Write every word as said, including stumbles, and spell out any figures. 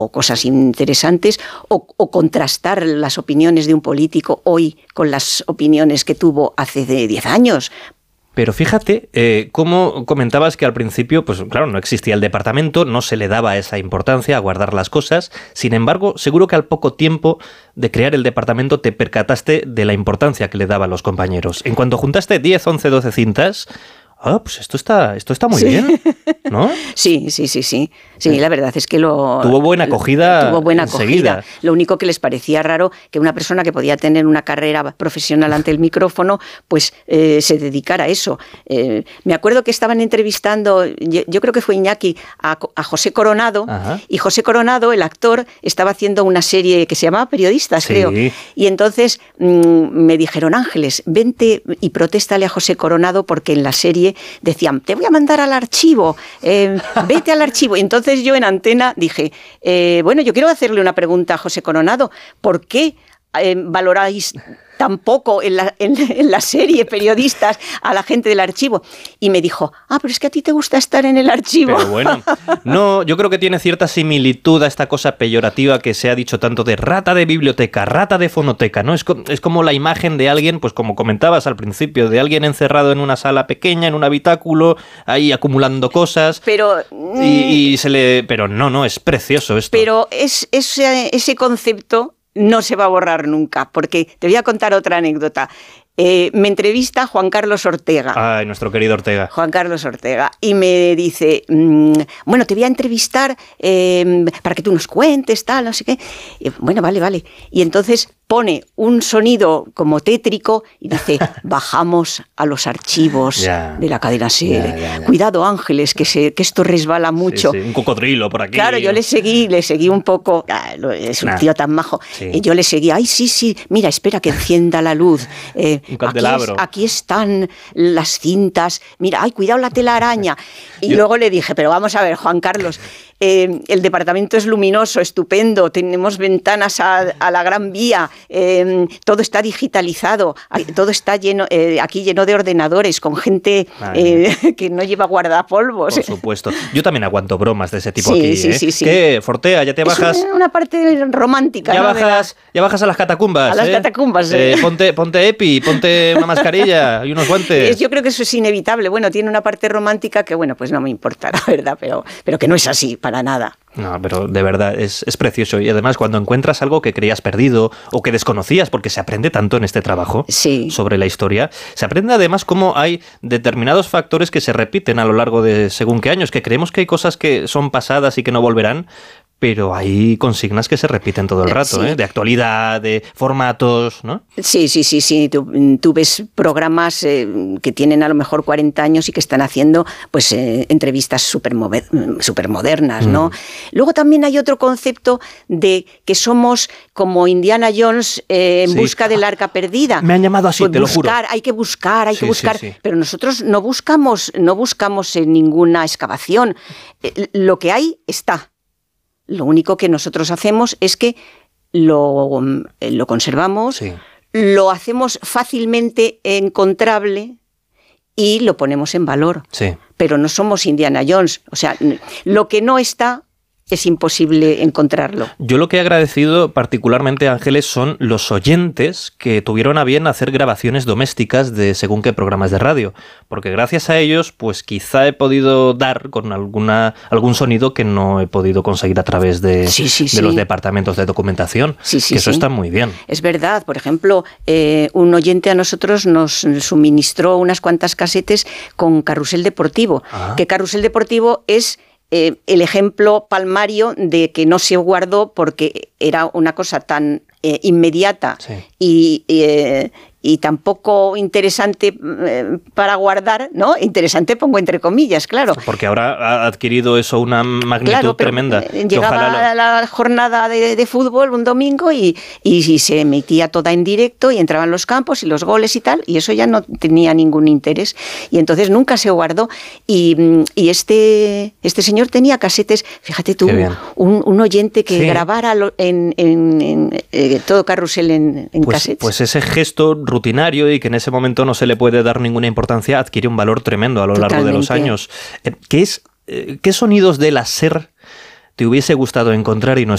o cosas interesantes, o, o contrastar las opiniones de un político hoy con las opiniones que tuvo hace de diez años. Pero fíjate, eh, cómo comentabas que al principio, pues claro, no existía el departamento, no se le daba esa importancia a guardar las cosas. Sin embargo, seguro que al poco tiempo de crear el departamento te percataste de la importancia que le daban los compañeros. En cuanto juntaste diez, once, doce cintas, ah, pues esto está, esto está muy sí. bien, ¿no? Sí, sí, sí, sí. Sí, la verdad es que lo... Tuvo buena acogida Tuvo buena enseguida. acogida. Lo único que les parecía raro que una persona que podía tener una carrera profesional ante el micrófono, pues eh, se dedicara a eso. Eh, me acuerdo que estaban entrevistando, yo, yo creo que fue Iñaki, a, a José Coronado, Ajá. y José Coronado, el actor, estaba haciendo una serie que se llamaba Periodistas, sí. creo. Y entonces mmm, me dijeron, Ángeles, vente y protéstale a José Coronado porque en la serie decían, te voy a mandar al archivo, eh, vete al archivo. Y entonces yo en antena dije, eh, bueno, yo quiero hacerle una pregunta a José Coronado, ¿por qué eh, valoráis tan poco en la, en, en la serie Periodistas a la gente del archivo? Y me dijo, ah, pero es que a ti te gusta estar en el archivo. Pero bueno, no, yo creo que tiene cierta similitud a esta cosa peyorativa que se ha dicho tanto de rata de biblioteca, rata de fonoteca, ¿no? Es, co- es como la imagen de alguien, pues como comentabas al principio, de alguien encerrado en una sala pequeña, en un habitáculo, ahí acumulando cosas. Pero, y, y se le, pero no, no, es precioso esto. Pero es, ese, ese concepto no se va a borrar nunca, porque te voy a contar otra anécdota. Eh, me entrevista Juan Carlos Ortega. Ay, nuestro querido Ortega. Juan Carlos Ortega. Y me dice, mmm, bueno, te voy a entrevistar eh, para que tú nos cuentes, tal, no sé qué. Y, bueno, vale, vale. Y entonces pone un sonido como tétrico y dice, bajamos a los archivos yeah. de la cadena SER. Yeah, yeah, yeah. Cuidado, Ángeles, que, se, que esto resbala mucho. Sí, sí. Un cocodrilo por aquí. Claro, yo le seguí, le seguí un poco, ah, es un nah. tío tan majo. Sí. Y yo le seguí, ay, sí, sí, mira, espera que encienda la luz. Eh, un candelabro. Aquí, es, aquí están las cintas, mira, ay, cuidado la telaraña. Y yo... luego le dije, pero vamos a ver, Juan Carlos, eh, el departamento es luminoso, estupendo, tenemos ventanas a, a la Gran Vía, eh, todo está digitalizado, todo está lleno, eh, aquí lleno de ordenadores, con gente eh, que no lleva guardapolvos. Por supuesto. Yo también aguanto bromas de ese tipo sí, aquí. Sí, ¿eh? sí, sí. ¿Qué, Fortea, ya te bajas? Es una, una parte romántica. Ya, ¿no? bajas, la... ya bajas a las catacumbas. A las ¿eh? catacumbas, eh, ponte, ponte EPI, ponte una mascarilla y unos guantes. Yo creo que eso es inevitable. Bueno, tiene una parte romántica que, bueno, pues no me importa, la verdad, pero, pero que no es así, para nada. No, pero de verdad es, es precioso. Y además cuando encuentras algo que creías perdido o que desconocías, porque se aprende tanto en este trabajo sí. sobre la historia, se aprende además cómo hay determinados factores que se repiten a lo largo de según qué años, que creemos que hay cosas que son pasadas y que no volverán, pero hay consignas que se repiten todo el rato, sí. ¿eh? De actualidad, de formatos, ¿no? Sí, sí, sí, sí. Tú, tú ves programas eh, que tienen a lo mejor cuarenta años y que están haciendo pues eh, entrevistas súper super modernas, ¿no? Mm. Luego también hay otro concepto de que somos como Indiana Jones eh, en sí. busca del arca perdida. Me han llamado así, pues te buscar, lo juro. Hay que buscar, hay sí, que buscar, sí, sí. pero nosotros no buscamos, no buscamos en ninguna excavación. Eh, lo que hay está. Lo único que nosotros hacemos es que lo, lo conservamos, sí. lo hacemos fácilmente encontrable y lo ponemos en valor. Sí. Pero no somos Indiana Jones. O sea, lo que no está es imposible encontrarlo. Yo lo que he agradecido particularmente, Ángeles, son los oyentes que tuvieron a bien hacer grabaciones domésticas de según qué programas de radio, porque gracias a ellos, pues quizá he podido dar con alguna algún sonido que no he podido conseguir a través de, sí, sí, de sí. los departamentos de documentación, sí, sí, que eso sí. está muy bien. Es verdad, por ejemplo, eh, un oyente a nosotros nos suministró unas cuantas casetes con Carrusel Deportivo, ah. que Carrusel Deportivo es Eh, el ejemplo palmario de que no se guardó porque era una cosa tan eh, inmediata sí. y, eh, y tan poco interesante eh, para guardar, ¿no? Interesante pongo entre comillas, claro. Porque ahora ha adquirido eso una magnitud claro, pero tremenda. Llegaba lo... la jornada de, de fútbol un domingo y, y, y se emitía toda en directo y entraban los campos y los goles y tal, y eso ya no tenía ningún interés. Y entonces nunca se guardó. Y, y este, este señor tenía casetes, fíjate tú, un, un oyente que sí. grabara en, en, en eh, todo Carrusel en, en pues, casetes. Pues ese gesto rutinario y que en ese momento no se le puede dar ninguna importancia adquiere un valor tremendo a lo Totalmente. largo de los años. ¿Qué es, qué sonidos de la SER te hubiese gustado encontrar y no